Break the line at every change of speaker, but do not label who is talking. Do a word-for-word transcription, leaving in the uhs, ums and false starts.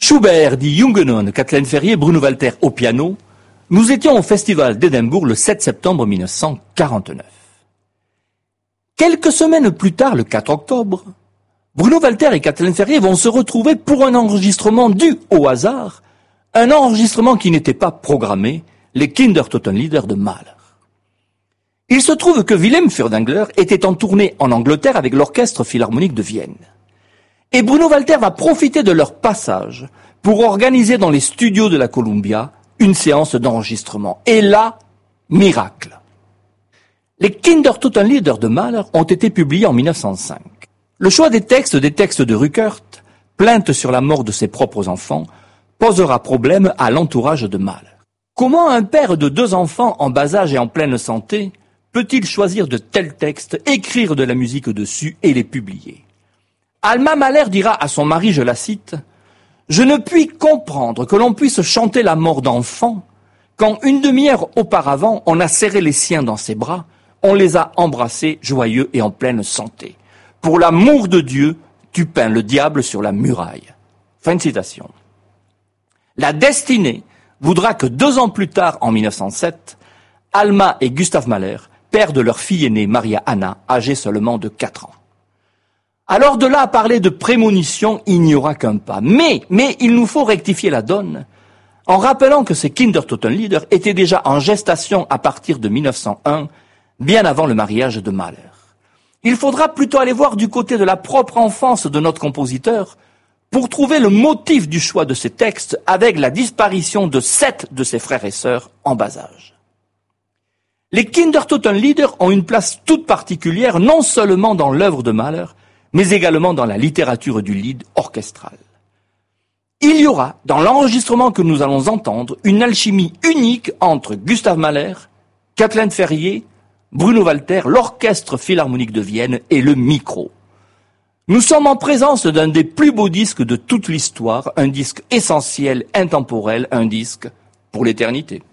Schubert, dit Jungenon, Kathleen Ferrier, Bruno Walter au piano, nous étions au Festival d'Édimbourg le sept septembre mille neuf cent quarante-neuf. Quelques semaines plus tard, le quatre octobre, Bruno Walter et Kathleen Ferrier vont se retrouver pour un enregistrement dû au hasard, un enregistrement qui n'était pas programmé, les Kindertotenlieder de Mahler. Il se trouve que Wilhelm Furtwängler était en tournée en Angleterre avec l'Orchestre Philharmonique de Vienne. Et Bruno Walter va profiter de leur passage pour organiser dans les studios de la Columbia une séance d'enregistrement. Et là, miracle. Les Kindertotenlieder de Mahler ont été publiés en mille neuf cent cinq. Le choix des textes, des textes de Ruckert, plainte sur la mort de ses propres enfants, posera problème à l'entourage de Mahler. Comment un père de deux enfants en bas âge et en pleine santé peut-il choisir de tels textes, écrire de la musique dessus et les publier? Alma Mahler dira à son mari, je la cite, « Je ne puis comprendre que l'on puisse chanter la mort d'enfants quand une demi-heure auparavant on a serré les siens dans ses bras, on les a embrassés joyeux et en pleine santé. Pour l'amour de Dieu, tu peins le diable sur la muraille. » Fin de citation. La destinée voudra que deux ans plus tard, en mille neuf cent sept, Alma et Gustav Mahler perdent leur fille aînée, Maria Anna, âgée seulement de quatre ans. Alors de là à parler de prémonition, il n'y aura qu'un pas. Mais, mais il nous faut rectifier la donne en rappelant que ces Kindertotenlieder étaient déjà en gestation à partir de mille neuf cent un, bien avant le mariage de Mahler. Il faudra plutôt aller voir du côté de la propre enfance de notre compositeur pour trouver le motif du choix de ces textes avec la disparition de sept de ses frères et sœurs en bas âge. Les Kindertotenlieder ont une place toute particulière non seulement dans l'œuvre de Mahler, mais également dans la littérature du lied orchestral. Il y aura, dans l'enregistrement que nous allons entendre, une alchimie unique entre Gustav Mahler, Kathleen Ferrier, Bruno Walter, l'Orchestre Philharmonique de Vienne et le micro. Nous sommes en présence d'un des plus beaux disques de toute l'histoire, un disque essentiel, intemporel, un disque pour l'éternité.